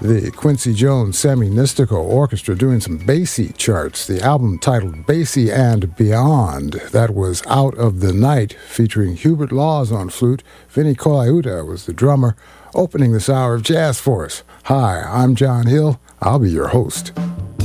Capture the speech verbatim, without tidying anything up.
the Quincy Jones Sammy Nistico Orchestra doing some Basie charts. The album titled Basie and Beyond. That was Out of the Night, featuring Hubert Laws on flute. Vinnie Colaiuta was the drummer, opening this hour of jazz for us. Hi, I'm John Hill. I'll be your host.